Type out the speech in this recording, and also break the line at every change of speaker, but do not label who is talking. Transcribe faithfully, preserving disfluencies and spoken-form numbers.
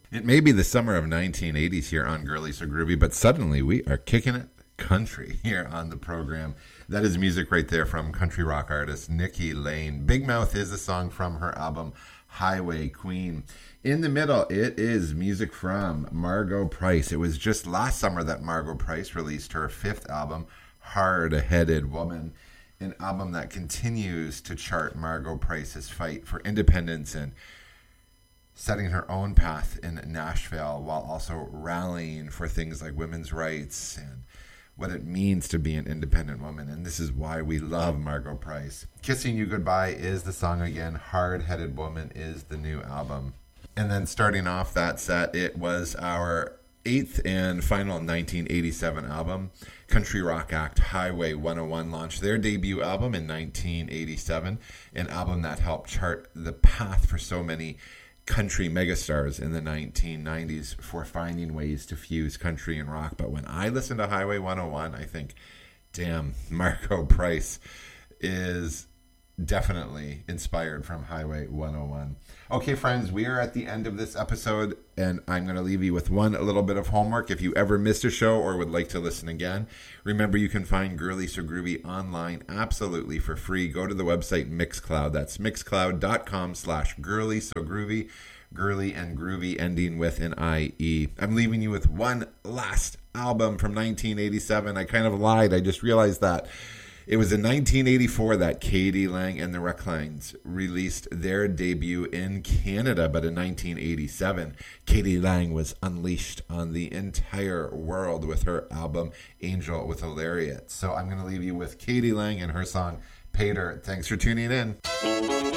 It may be the summer of nineteen eighties here on Girly So Groovy, but suddenly we are kicking it country here on the program. That is music right there from country rock artist Nikki Lane. Big Mouth is a song from her album Highway Queen. In the middle, it is music from Margo Price. It was just last summer that Margo Price released her fifth album, Hard-Headed Woman, an album that continues to chart Margo Price's fight for independence and setting her own path in Nashville while also rallying for things like women's rights and what it means to be an independent woman. And this is why we love Margo Price. Kissing You Goodbye is the song again. Hard-Headed Woman is the new album. And then starting off that set, it was our eighth and final nineteen eighty-seven album. Country rock act Highway one oh one launched their debut album in nineteen eighty-seven, an album that helped chart the path for so many country megastars in the nineteen nineties for finding ways to fuse country and rock. But when I listen to Highway one oh one, I think, damn, Margo Price is definitely inspired from Highway one oh one. Okay, friends, we are at the end of this episode, and I'm going to leave you with one little bit of homework. If you ever missed a show or would like to listen again, remember you can find Girly So Groovy online absolutely for free. Go to the website Mixcloud. That's mixcloud.com slash Girly So Groovy. Girly and groovy ending with an I E. I'm leaving you with one last album from nineteen eighty-seven. I kind of lied. I just realized that. It was in nineteen eighty-four that k d. lang and the Reclines released their debut in Canada, but in nineteen eighty-seven, k d. lang was unleashed on the entire world with her album Angel with a Lariat. So I'm going to leave you with k d. lang and her song Pater. Thanks for tuning in.